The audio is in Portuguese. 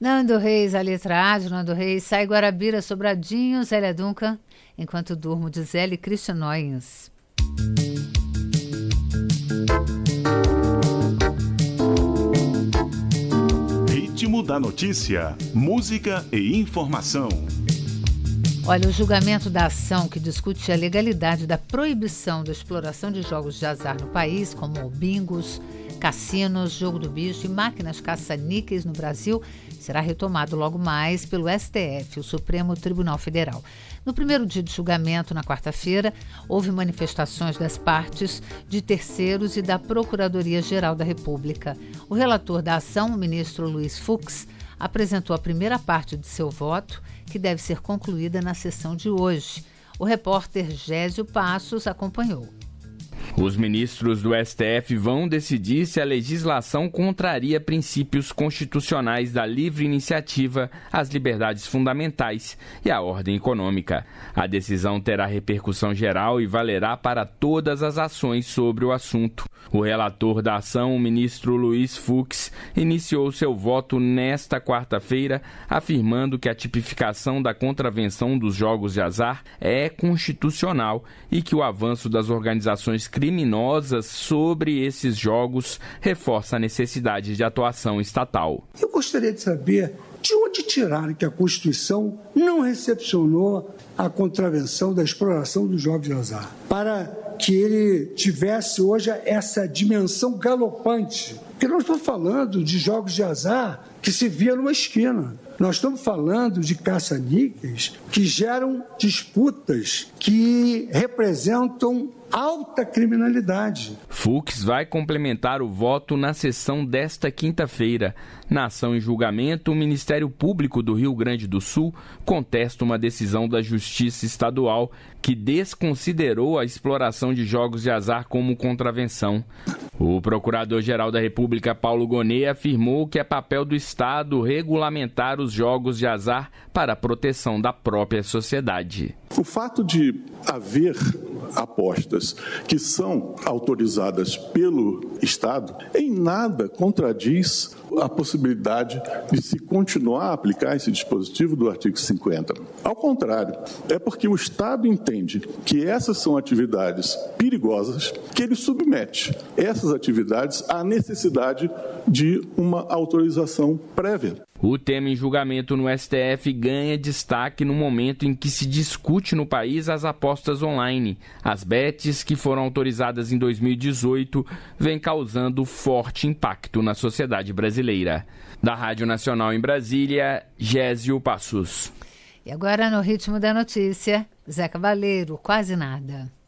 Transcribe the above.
Nando Reis, a letra A de Nando Reis, Sai Guarabira, Sobradinho, Zélia Duncan, Enquanto Durmo, de Zélia e Christian Noyens. Ritmo da notícia, música e informação. Olha, o julgamento da ação que discute a legalidade da proibição da exploração de jogos de azar no país, como bingos, cassinos, jogo do bicho e máquinas caça-níqueis no Brasil, será retomado logo mais pelo STF, o Supremo Tribunal Federal. No primeiro dia de julgamento, na quarta-feira, houve manifestações das partes, de terceiros e da Procuradoria-Geral da República. O relator da ação, o ministro Luiz Fux, apresentou a primeira parte de seu voto, que deve ser concluída na sessão de hoje. O repórter Gésio Passos acompanhou. Os ministros do STF vão decidir se a legislação contraria princípios constitucionais da livre iniciativa, as liberdades fundamentais e a ordem econômica. A decisão terá repercussão geral e valerá para todas as ações sobre o assunto. O relator da ação, o ministro Luiz Fux, iniciou seu voto nesta quarta-feira, afirmando que a tipificação da contravenção dos jogos de azar é constitucional e que o avanço das organizações criminosas sobre esses jogos reforça a necessidade de atuação estatal. Eu gostaria de saber de onde tiraram que a Constituição não recepcionou a contravenção da exploração dos jogos de azar, para que ele tivesse hoje essa dimensão galopante. Porque nós estamos falando de jogos de azar que se via numa esquina. Nós estamos falando de caça-níqueis que geram disputas que representam alta criminalidade. Fux vai complementar o voto na sessão desta quinta-feira. Na ação em julgamento, o Ministério Público do Rio Grande do Sul contesta uma decisão da Justiça Estadual que desconsiderou a exploração de jogos de azar como contravenção. O Procurador-Geral da República, Paulo Gonet, afirmou que é papel do Estado regulamentar os jogos de azar para a proteção da própria sociedade. O fato de haver apostas que são autorizadas pelo Estado em nada contradiz a possibilidade de se continuar a aplicar esse dispositivo do artigo 50. Ao contrário, é porque o Estado entende que essas são atividades perigosas que ele submete essas atividades à necessidade de uma autorização prévia. O tema em julgamento no STF ganha destaque no momento em que se discute no país as apostas online. As bets, que foram autorizadas em 2018, vêm causando forte impacto na sociedade brasileira. Da Rádio Nacional em Brasília, Gésio Passos. E agora, no ritmo da notícia, Zé Cavaleiro, Quase Nada.